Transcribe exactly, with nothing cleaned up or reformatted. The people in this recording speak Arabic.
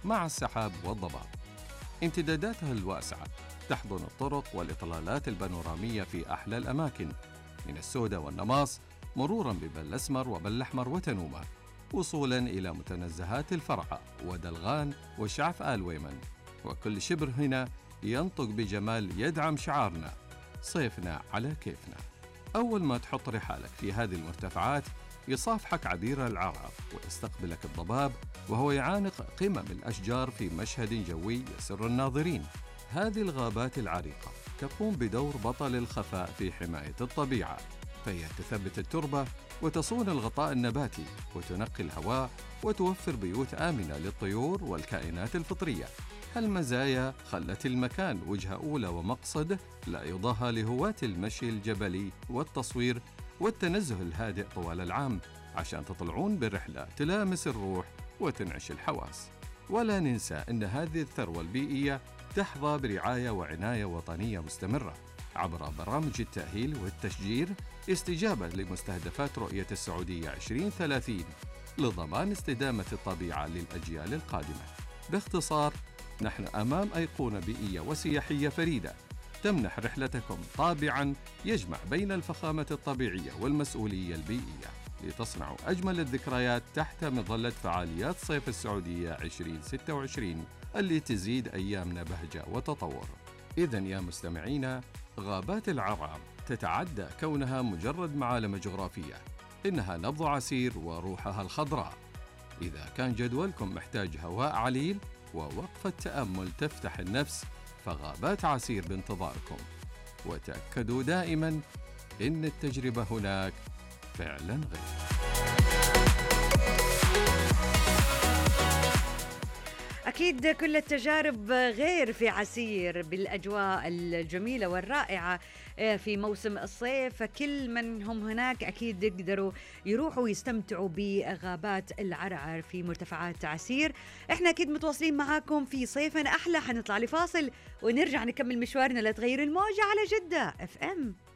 مع السحاب والضباب. امتداداتها الواسعة تحضن الطرق والإطلالات البانورامية في أحلى الأماكن، من السودة والنماص مروراً ببل الأسمر وبل الأحمر وتنومة، وصولاً إلى متنزهات الفرعة ودلغان وشعف آل ويمن. وكل شبر هنا ينطق بجمال يدعم شعارنا: صيفنا على كيفنا. أول ما تحط رحالك في هذه المرتفعات يصافحك عبير العرعر ويستقبلك الضباب وهو يعانق قمم الأشجار في مشهد جوي يسر الناظرين. هذه الغابات العريقة تقوم بدور بطل الخفاء في حماية الطبيعة، فهي تثبت التربة وتصون الغطاء النباتي وتنقي الهواء وتوفر بيوت آمنة للطيور والكائنات الفطرية. هالمزايا خلت المكان وجهة أولى ومقصد لا يضاهى لهواة المشي الجبلي والتصوير والتنزه الهادئ طوال العام، عشان تطلعون برحلة تلامس الروح وتنعش الحواس. ولا ننسى أن هذه الثروة البيئية تحظى برعاية وعناية وطنية مستمرة عبر برامج التأهيل والتشجير استجابة لمستهدفات رؤية السعودية عشرين ثلاثين لضمان استدامة الطبيعة للأجيال القادمة. باختصار، نحن أمام أيقونة بيئية وسياحية فريدة تمنح رحلتكم طابعاً يجمع بين الفخامة الطبيعية والمسؤولية البيئية، لتصنعوا أجمل الذكريات تحت مظلة فعاليات صيف السعودية عشرين ستة وعشرين اللي تزيد أيامنا بهجة وتطور. إذن يا مستمعينا، غابات العرعر تتعدى كونها مجرد معالم جغرافية، إنها نبض عسير وروحها الخضراء. إذا كان جدولكم محتاج هواء عليل ووقفة تأمل تفتح النفس، فغابات عسير بانتظاركم. وتأكدوا دائما إن التجربة هناك فعلا غير. أكيد كل التجارب غير في عسير بالأجواء الجميلة والرائعة في موسم الصيف، فكل من هم هناك أكيد يقدروا يروحوا ويستمتعوا بغابات العرعر في مرتفعات عسير. إحنا أكيد متواصلين معاكم في صيفنا أحلى، حنطلع لفاصل ونرجع نكمل مشوارنا. لا تغير الموجة على جدة اف ام.